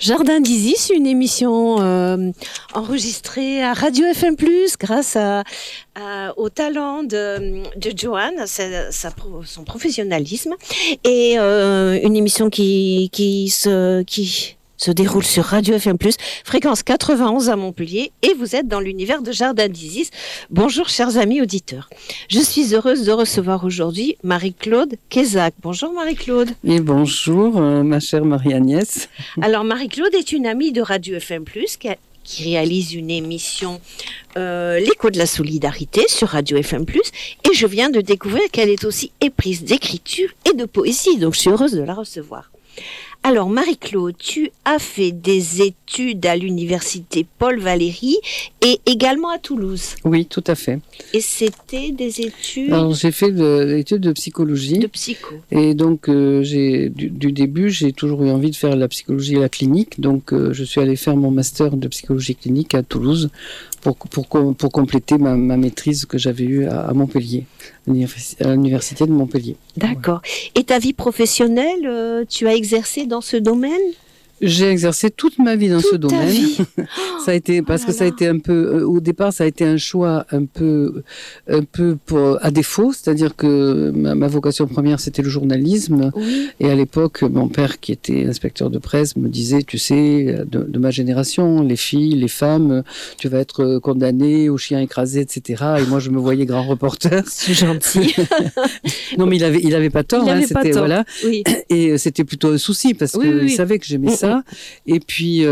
Jardin d'Isis, une émission enregistrée à Radio FM+, grâce au talent de Joanne, son professionnalisme, et une émission qui se déroule sur Radio FM+, fréquence 91 à Montpellier, et vous êtes dans l'univers de Jardin d'Isis. Bonjour chers amis auditeurs. Je suis heureuse de recevoir aujourd'hui Marie-Claude Quézac. Bonjour Marie-Claude. Et bonjour ma chère Marie-Agnès. Alors Marie-Claude est une amie de Radio FM+, qui réalise une émission L'écho de la solidarité sur Radio FM+, et je viens de découvrir qu'elle est aussi éprise d'écriture et de poésie, donc je suis heureuse de la recevoir. Alors Marie-Claude, tu as fait des études à l'université Paul Valéry et également à Toulouse. Oui, tout à fait. Et c'était des études... Alors j'ai fait des études de psychologie. De psycho. Et donc du début, j'ai toujours eu envie de faire la psychologie et la clinique. Donc je suis allée faire mon master de psychologie clinique à Toulouse pour compléter ma maîtrise que j'avais eue à Montpellier, à l'université de Montpellier. D'accord. Et ta vie professionnelle, tu as exercé dans ce domaine ? J'ai exercé toute ma vie dans ce domaine. Ça a été ça a été un peu au départ, ça a été un choix un peu à défaut, c'est-à-dire que ma vocation première c'était le journalisme. Oui. Et à l'époque, mon père qui était inspecteur de presse me disait, tu sais, de ma génération, les filles, les femmes, tu vas être condamné au chien écrasé, etc. Et moi je me voyais grand reporter. C'est gentil. Non mais il avait pas tort. C'était tort. Voilà. Oui. Et c'était plutôt un souci parce qu'il savait que j'aimais ça. Et puis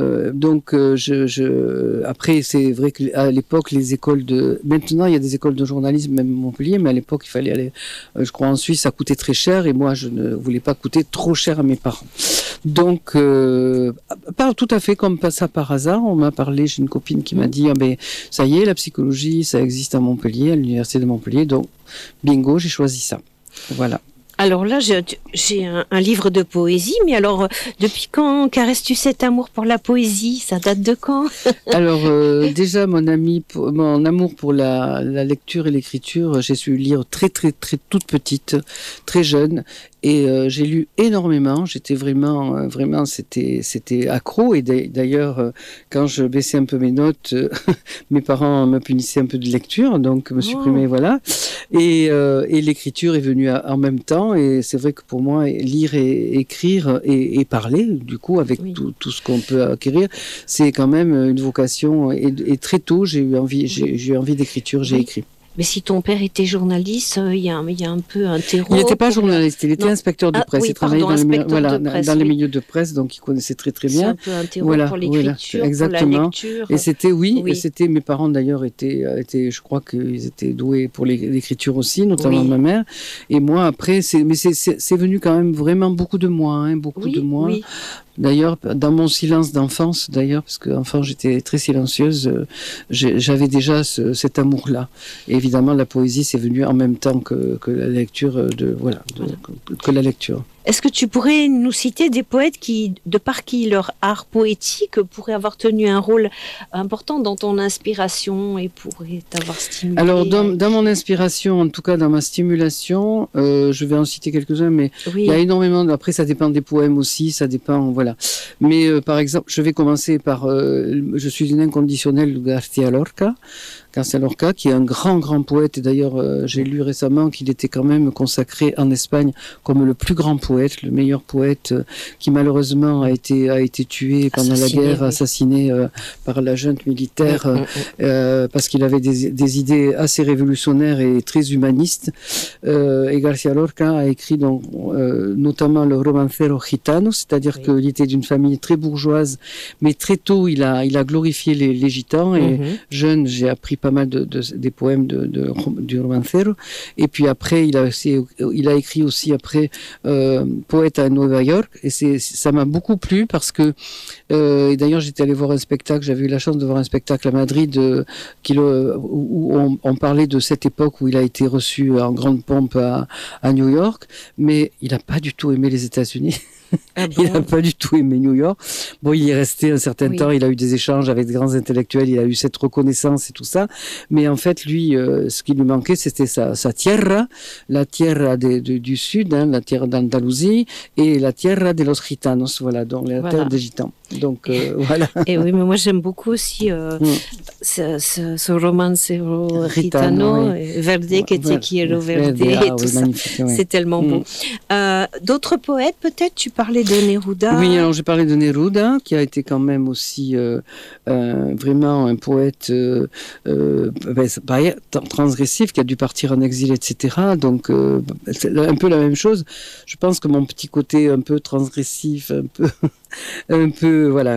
après c'est vrai qu'à l'époque les écoles maintenant il y a des écoles de journalisme même à Montpellier, mais à l'époque il fallait aller je crois en Suisse, ça coûtait très cher et moi je ne voulais pas coûter trop cher à mes parents. Donc tout à fait comme ça par hasard, on m'a parlé, j'ai une copine qui m'a dit ça y est, la psychologie ça existe à Montpellier, à l'université de Montpellier, donc bingo, j'ai choisi ça. Voilà. Alors là, j'ai un livre de poésie, mais alors, depuis quand caresses-tu cet amour pour la poésie ? Ça date de quand ? Alors, déjà, mon amour pour la lecture et l'écriture, j'ai su lire très, très, très toute petite, très jeune. Et j'ai lu énormément, j'étais vraiment, c'était accro. Et d'ailleurs, quand je baissais un peu mes notes, mes parents me punissaient un peu de lecture, donc me supprimaient, voilà. Et l'écriture est venue en même temps. Et c'est vrai que pour moi, lire et écrire et parler, du coup, avec tout ce qu'on peut acquérir, c'est quand même une vocation. Et très tôt, j'ai eu envie d'écriture, j'ai écrit. Mais si ton père était journaliste, il y a un peu un terreau. Il n'était pas journaliste, il était inspecteur de presse. Il travaillait dans les milieux de presse, donc il connaissait très très bien. C'est un peu un terreau pour l'écriture, exactement. Pour la lecture. Et c'était mes parents d'ailleurs étaient, je crois qu'ils étaient doués pour l'écriture aussi, notamment ma mère. Et moi après, c'est venu quand même vraiment beaucoup de moi, de moi. Oui. D'ailleurs, dans mon silence d'enfance, parce qu'enfant j'étais très silencieuse, j'avais déjà cet amour-là. Et évidemment, la poésie, c'est venu en même temps que la lecture, que la lecture. Est-ce que tu pourrais nous citer des poètes qui, de par qui leur art poétique pourrait avoir tenu un rôle important dans ton inspiration et pourrait t'avoir stimulé ? Alors, dans mon inspiration, en tout cas dans ma stimulation, je vais en citer quelques-uns, mais il y a énormément. Après, ça dépend des poèmes aussi, ça dépend, voilà. Mais par exemple, je vais commencer par je suis une inconditionnelle de García Lorca, qui est un grand poète. Et d'ailleurs, j'ai lu récemment qu'il était quand même consacré en Espagne comme le plus grand poète, le meilleur poète, qui malheureusement a été tué pendant la guerre, assassiné par la junte militaire, parce qu'il avait des idées assez révolutionnaires et très humanistes. Et García Lorca a écrit donc notamment le Romancero Gitano, c'est-à-dire qu'il était d'une famille très bourgeoise, mais très tôt il a glorifié les gitans. Et jeune, j'ai appris pas mal des poèmes du Romancero. Et puis après, il a écrit aussi après Poète à Nueva York. Et ça m'a beaucoup plu parce que, et d'ailleurs, j'étais allé voir un spectacle, j'avais eu la chance de voir un spectacle à Madrid où on parlait de cette époque où il a été reçu en grande pompe à New York, mais il n'a pas du tout aimé les États-Unis. Ah bon? Il n'a pas du tout aimé New York. Bon, il y est resté un certain temps, il a eu des échanges avec des grands intellectuels, il a eu cette reconnaissance et tout ça. Mais en fait, lui, ce qui lui manquait, c'était sa tierra, la tierra du sud, la tierra d'Andalousie, et la tierra de los gitanos, voilà, donc la terre des gitans. Donc voilà. Et oui, mais moi j'aime beaucoup aussi ce romancero gitano, Verde que te quiero verde, et tout ça. C'est tellement beau. D'autres poètes, peut-être? Tu parlais de Neruda. Oui, alors j'ai parlé de Neruda, qui a été quand même aussi vraiment un poète transgressif, qui a dû partir en exil, etc. Donc c'est un peu la même chose. Je pense que mon petit côté un peu transgressif, un peu voilà,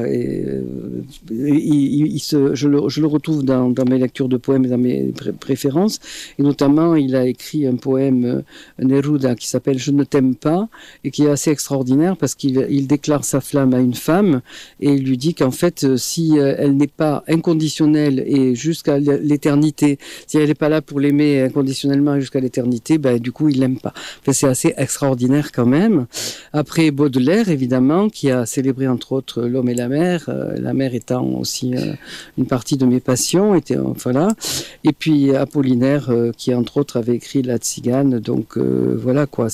je le retrouve dans mes lectures de poèmes et dans mes préférences, et notamment il a écrit un poème Neruda qui s'appelle Je ne t'aime pas, et qui est assez extraordinaire parce qu'il déclare sa flamme à une femme et il lui dit qu'en fait si elle n'est pas inconditionnelle et jusqu'à l'éternité, si elle n'est pas là pour l'aimer inconditionnellement jusqu'à l'éternité, ben du coup il l'aime pas. Enfin, c'est assez extraordinaire quand même. Après Baudelaire évidemment, qui a célébré entre autres L'homme et la mer étant aussi une partie de mes passions, voilà. Et puis Apollinaire qui entre autres avait écrit La Tzigane, donc voilà quoi,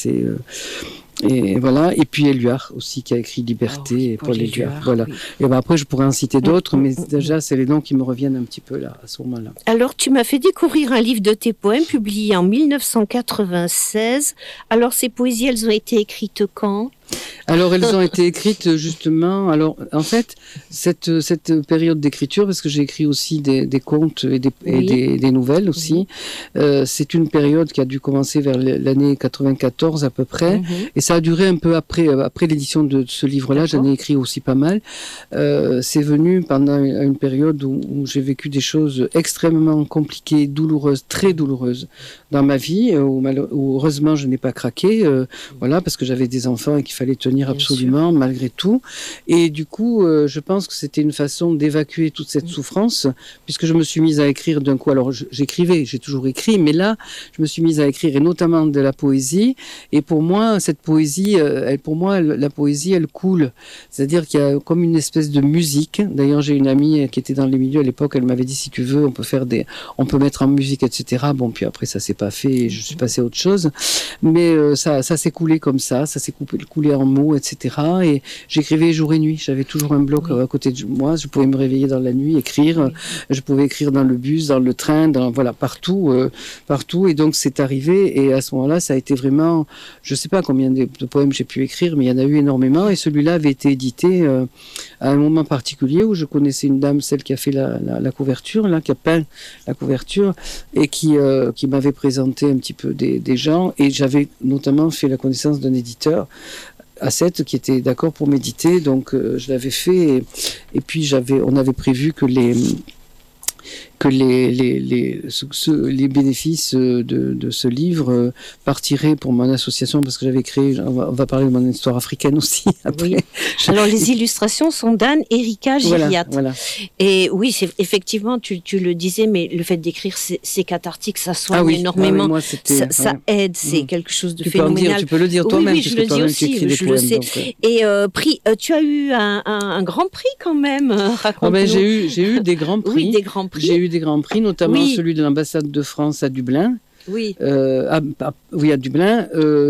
et voilà. Et puis Éluard aussi qui a écrit Liberté, et Paul Éluard, voilà. Oui. Et ben après je pourrais en citer d'autres, mais déjà c'est les noms qui me reviennent un petit peu là à ce moment-là. Alors tu m'as fait découvrir un livre de tes poèmes publié en 1996. Alors ces poésies, elles ont été écrites quand? Alors elles ont été écrites justement. Alors en fait cette période d'écriture, parce que j'ai écrit aussi des contes et des nouvelles aussi. C'est une période qui a dû commencer vers l'année 94 à peu près, et ça a duré un peu après l'édition de ce livre-là. J'en ai écrit aussi pas mal. C'est venu pendant une période où j'ai vécu des choses extrêmement compliquées, douloureuses, très douloureuses dans ma vie, où heureusement je n'ai pas craqué, voilà, parce que j'avais des enfants et qu'il fallait tenir absolument malgré tout. Et du coup, je pense que c'était une façon d'évacuer toute cette souffrance, puisque je me suis mise à écrire d'un coup. Alors j'écrivais, j'ai toujours écrit, mais là, je me suis mise à écrire, et notamment de la poésie. Et pour moi, cette poésie, la poésie, elle coule. C'est-à-dire qu'il y a comme une espèce de musique. D'ailleurs, j'ai une amie qui était dans les milieux à l'époque, elle m'avait dit, si tu veux, on peut mettre en musique, etc. Bon, puis après, ça s'est pas fait, et je suis passée à autre chose. Mais ça s'est coulé comme ça s'est coulé en mots, etc. Et j'écrivais jour et nuit. J'avais toujours un bloc à côté de moi. Je pouvais me réveiller dans la nuit, écrire. Je pouvais écrire dans le bus, dans le train, voilà, partout. Et donc, c'est arrivé. Et à ce moment-là, ça a été vraiment, je sais pas combien de poèmes j'ai pu écrire, mais il y en a eu énormément. Et celui-là avait été édité à un moment particulier où je connaissais une dame, celle qui a fait la couverture, là, qui a peint la couverture, et qui m'avait présenté un petit peu des gens. Et j'avais notamment fait la connaissance d'un éditeur, A7, qui était d'accord pour m'éditer, donc je l'avais fait, et puis on avait prévu que les bénéfices de ce livre partiraient pour mon association, parce que j'avais créé, on va parler de mon histoire africaine aussi après. Oui. Alors les illustrations sont d'Anne-Erika Gilliatt. Voilà. Et oui, c'est effectivement, tu le disais, mais le fait d'écrire c'est cathartique, ça soigne énormément, moi, ça aide, c'est quelque chose de phénoménal. Tu peux le dire toi-même. Oui, je le dis aussi, je le sais. Et tu as eu un grand prix quand même, raconte-nous. J'ai eu des grands prix. Oui, des grands prix. J'ai eu des grands prix, notamment celui de l'ambassade de France à Dublin. Oui. À Dublin,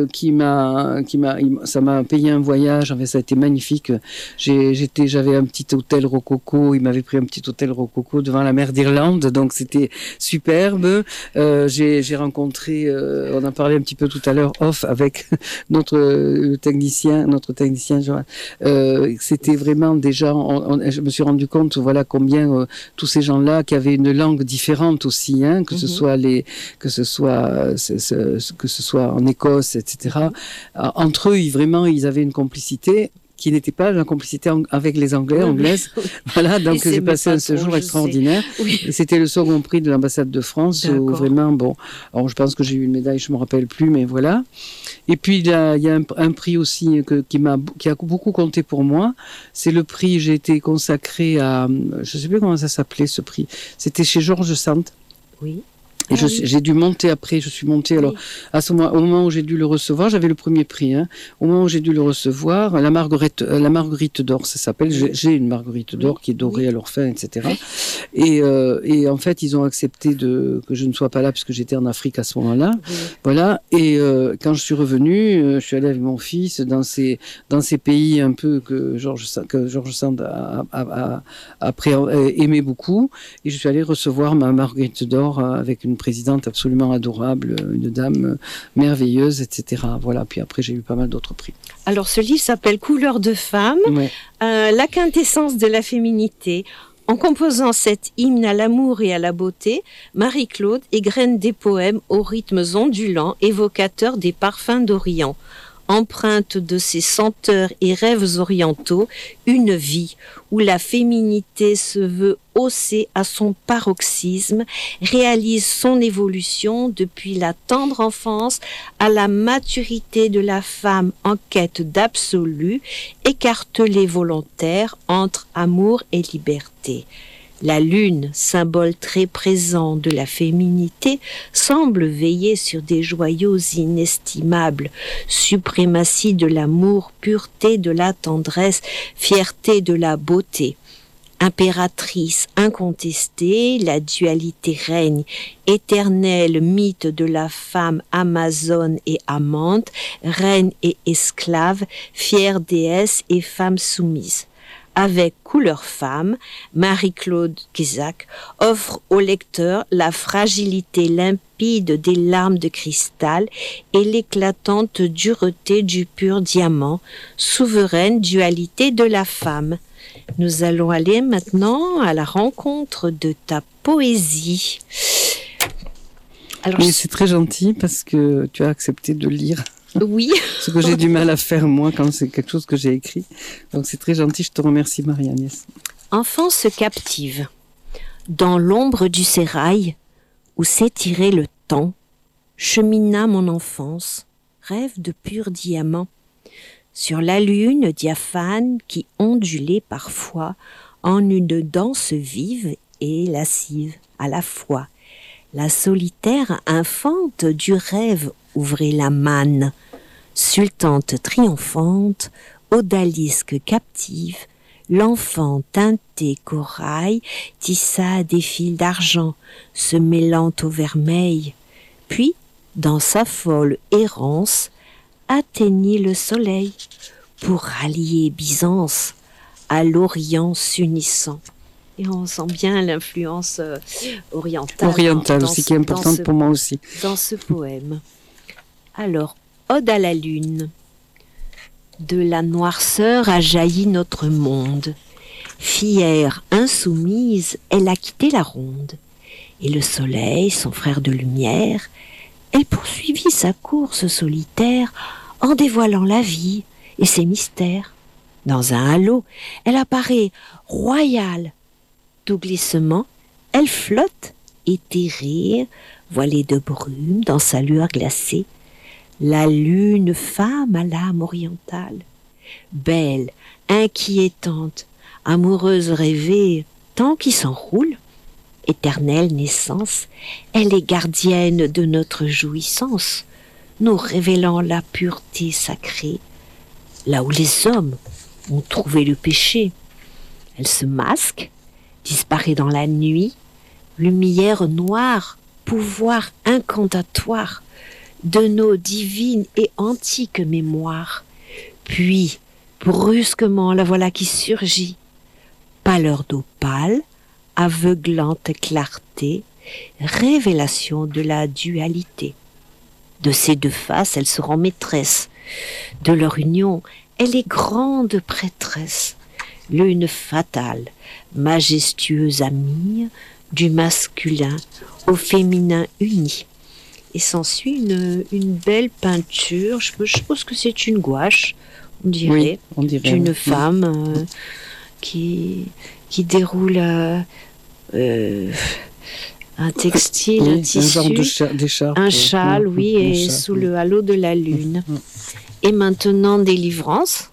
ça m'a payé un voyage. En fait, ça a été magnifique. J'avais un petit hôtel rococo. Il m'avait pris un petit hôtel rococo devant la mer d'Irlande, donc c'était superbe. J'ai rencontré, on en parlait un petit peu tout à l'heure off avec notre technicien Johan. C'était vraiment déjà, je me suis rendu compte, voilà combien tous ces gens-là qui avaient une langue différente aussi, hein, que ce soit en Écosse, etc. Entre eux, ils avaient une complicité qui n'était pas la complicité avec les Anglaises. Voilà, donc j'ai passé un séjour extraordinaire. Oui. Et c'était le second prix de l'ambassade de France, où vraiment, alors je pense que j'ai eu une médaille, je ne me rappelle plus, mais voilà. Et puis il y a un prix aussi qui a beaucoup compté pour moi. C'est le prix, j'ai été consacrée à, je ne sais plus comment ça s'appelait ce prix. C'était chez Georges Sand. Oui. Et j'ai dû monter après, je suis montée, alors, à ce moment, au moment où j'ai dû le recevoir, j'avais le premier prix, hein. Au moment où j'ai dû le recevoir, la Marguerite d'or, ça s'appelle, j'ai une Marguerite d'or qui est dorée à leur fin, etc. Et en fait, ils ont accepté que je ne sois pas là, puisque j'étais en Afrique à ce moment-là. Voilà. Et quand je suis revenue, je suis allée avec mon fils dans ces pays un peu que Georges Sand a après aimé beaucoup. Et je suis allée recevoir ma Marguerite d'or avec une présidente absolument adorable, une dame merveilleuse, etc. Voilà, puis après j'ai eu pas mal d'autres prix. Alors ce livre s'appelle Couleurs de femme, la quintessence de la féminité. En composant cet hymne à l'amour et à la beauté, Marie-Claude égrène des poèmes aux rythmes ondulants, évocateurs des parfums d'Orient. Empreinte de ses senteurs et rêves orientaux, une vie où la féminité se veut haussée à son paroxysme, réalise son évolution depuis la tendre enfance à la maturité de la femme en quête d'absolu, écartelée volontaire entre amour et liberté. La lune, symbole très présent de la féminité, semble veiller sur des joyaux inestimables, suprématie de l'amour, pureté de la tendresse, fierté de la beauté. Impératrice incontestée, la dualité règne, éternel mythe de la femme amazone et amante, reine et esclave, fière déesse et femme soumise. Avec Couleurs femme, Marie-Claude Guézac offre au lecteur la fragilité limpide des larmes de cristal et l'éclatante dureté du pur diamant, souveraine dualité de la femme. Nous allons aller maintenant à la rencontre de ta poésie. Alors, oui, c'est très gentil parce que tu as accepté de lire. Oui. Ce que j'ai du mal à faire, moi, quand c'est quelque chose que j'ai écrit. Donc, c'est très gentil. Je te remercie, Marie-Agnès. Enfance captive. Dans l'ombre du sérail, où s'étirait le temps, chemina mon enfance, rêve de pur diamant. Sur la lune diaphane qui ondulait parfois en une danse vive et lascive à la fois. La solitaire infante du rêve ouvrait la manne, sultante triomphante, odalisque captive, l'enfant teinté corail tissa des fils d'argent, se mêlant au vermeil, puis, dans sa folle errance, atteignit le soleil pour rallier Byzance à l'Orient s'unissant. Et on sent bien l'influence orientale. Orientale aussi, qui est importante pour moi aussi. Dans ce poème. Alors, Ode à la lune. De la noirceur a jailli notre monde. Fière, insoumise, elle a quitté la ronde. Et le soleil, son frère de lumière, elle poursuivit sa course solitaire en dévoilant la vie et ses mystères. Dans un halo, elle apparaît royale. Tout glissement, elle flotte, éthérée, voilée de brume dans sa lueur glacée. La lune femme à l'âme orientale, belle, inquiétante, amoureuse rêvée, tant qui s'enroule, éternelle naissance, elle est gardienne de notre jouissance, nous révélant la pureté sacrée, là où les hommes ont trouvé le péché. Elle se masque, disparaît dans la nuit, lumière noire, pouvoir incantatoire de nos divines et antiques mémoires. Puis, brusquement, la voilà qui surgit, pâleur d'opale, aveuglante clarté, révélation de la dualité. De ces deux faces, elle se rend maîtresse. De leur union, elle est grande prêtresse. L'une fatale, majestueuse amie, du masculin au féminin uni. Et s'ensuit une belle peinture, je suppose que c'est une gouache, on dirait d'une femme qui déroule un textile, un tissu, un genre d'écharpe, un châle, et sous le halo de la lune. Et maintenant, délivrance.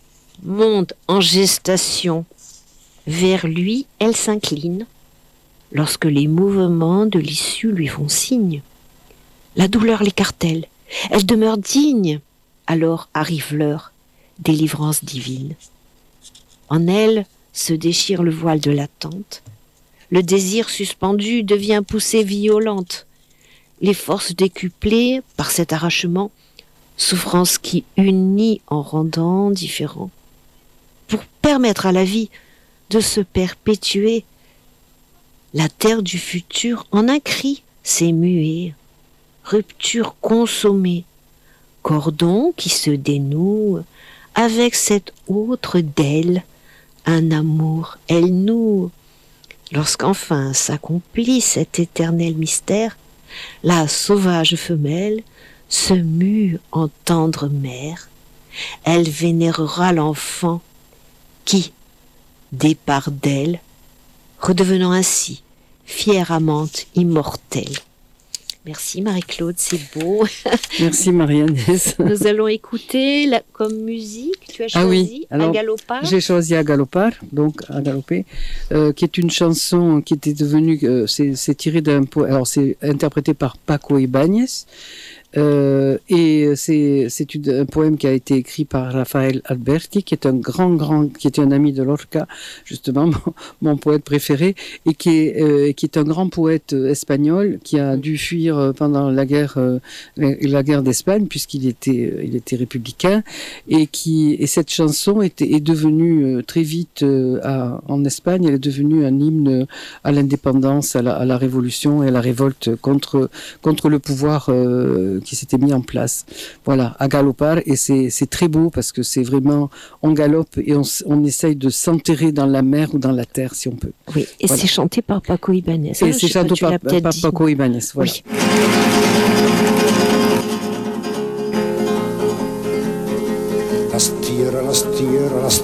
Monde en gestation, vers lui, elle s'incline. lorsque les mouvements de l'issue lui font signe. La douleur l'écartèle, elle demeure digne. Alors arrive l'heure, délivrance divine. En elle se déchire le voile de l'attente. Le désir suspendu devient poussée violente. Les forces décuplées par cet arrachement, souffrance qui unit en rendant différent. Pour permettre à la vie de se perpétuer, la terre du futur en un cri s'est muée. Rupture consommée, cordon qui se dénoue, avec cette autre d'elle, un amour, elle noue. Lorsqu'enfin s'accomplit cet éternel mystère, la sauvage femelle se mue en tendre mère. Elle vénérera l'enfant qui, départ d'elle, redevenant ainsi fière amante immortelle. Merci Marie-Claude, c'est beau. Merci Marie-Agnès. Nous allons écouter comme musique, tu as choisi alors, Agalopar. J'ai choisi Agalopar, donc à galoper, qui est une chanson qui était devenue, c'est tiré d'un poème, alors c'est interprété par Paco Ibáñez. Et c'est un poème qui a été écrit par Rafael Alberti, qui est qui était un ami de Lorca, justement, mon poète préféré, et qui est un grand poète espagnol qui a dû fuir pendant la guerre d'Espagne, puisqu'il était républicain, et cette chanson est devenue très vite en Espagne, elle est devenue un hymne à l'indépendance, à la révolution et à la révolte contre le pouvoir qui s'était mis en place. Voilà, à galopar, et c'est très beau parce que c'est vraiment, on galope et on essaye de s'enterrer dans la mer ou dans la terre si on peut. Oui, et voilà. C'est chanté par Paco Ibáñez. Et c'est chanté par Paco Ibáñez, voilà. Oui. Las tierras